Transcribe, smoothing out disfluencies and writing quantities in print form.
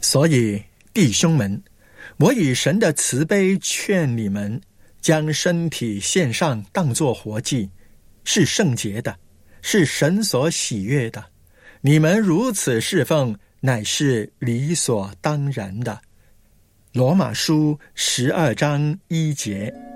所以弟兄们，我以神的慈悲劝你们，将身体献上，当作活祭，是圣洁的，是神所喜悦的。你们如此侍奉，乃是理所当然的。罗马书12章1节。